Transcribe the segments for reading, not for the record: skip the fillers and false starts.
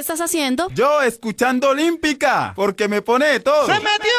estás haciendo? Yo escuchando Olímpica, porque me pone todo. ¡Se metió!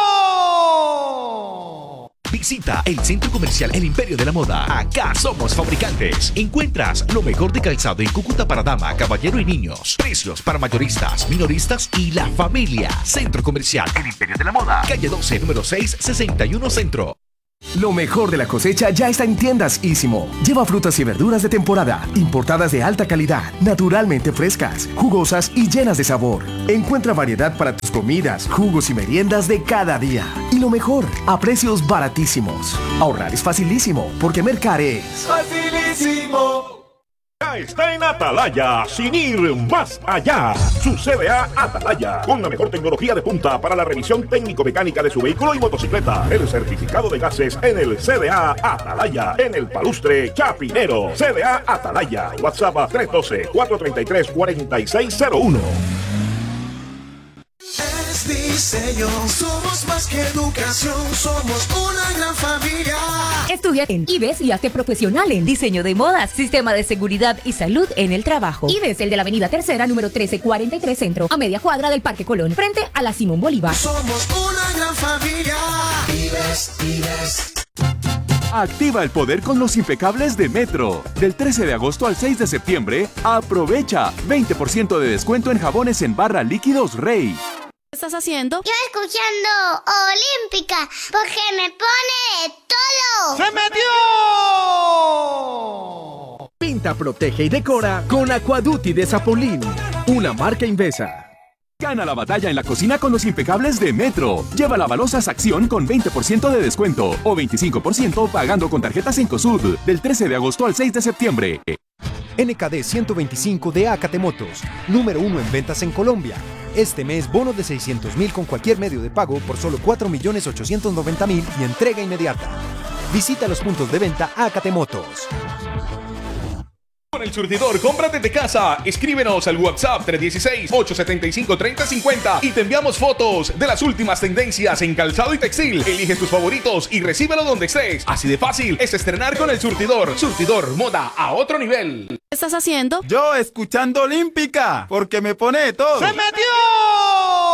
Visita el Centro Comercial El Imperio de la Moda. Acá somos fabricantes. Encuentras lo mejor de calzado en Cúcuta para dama, caballero y niños. Precios para mayoristas, minoristas y la familia. Centro Comercial El Imperio de la Moda. Calle 12, número 6, 61 Centro. Lo mejor de la cosecha ya está en Tiendas Ísimo. Lleva frutas y verduras de temporada, importadas de alta calidad, naturalmente frescas, jugosas y llenas de sabor. Encuentra variedad para tus comidas, jugos y meriendas de cada día. Y lo mejor, a precios baratísimos. Ahorrar es facilísimo, porque Mercar es ¡facilísimo! Ya está en Atalaya, sin ir más allá. Su CDA Atalaya, con la mejor tecnología de punta para la revisión técnico-mecánica de su vehículo y motocicleta. El certificado de gases en el CDA Atalaya, en el Palustre Chapinero. CDA Atalaya, WhatsApp 312-433-4601. Diseño, somos más que educación, somos una gran familia. Estudia en IBES y hazte profesional en diseño de modas, sistema de seguridad y salud en el trabajo. IBES, el de la avenida Tercera, número 1343 Centro, a media cuadra del Parque Colón, frente a la Simón Bolívar. Somos una gran familia. IBES, IBES. Activa el poder con los impecables de Metro. Del 13 de agosto al 6 de septiembre, aprovecha 20% de descuento en jabones en barra líquidos Rey. ¿Qué estás haciendo? Yo escuchando Olímpica, porque me pone todo. ¡Se metió! Pinta, protege y decora con Aquaduty de Zapolín, una marca Invesa. Gana la batalla en la cocina con los impecables de Metro. Lleva la Balosas Acción con 20% de descuento o 25% pagando con tarjetas Cencosud del 13 de agosto al 6 de septiembre. NKD 125 de Acate Motos, número 1 en ventas en Colombia. Este mes, bonos de 600.000 con cualquier medio de pago por solo 4.890.000 y entrega inmediata. Visita los puntos de venta Acate Motos. Con el surtidor, cómprate de casa. Escríbenos al WhatsApp 316-875-3050 y te enviamos fotos de las últimas tendencias en calzado y textil. Elige tus favoritos y recíbelo donde estés. Así de fácil es estrenar con el surtidor. Surtidor, moda a otro nivel. ¿Qué estás haciendo? Yo escuchando Olímpica, porque me pone todo. ¡Se metió!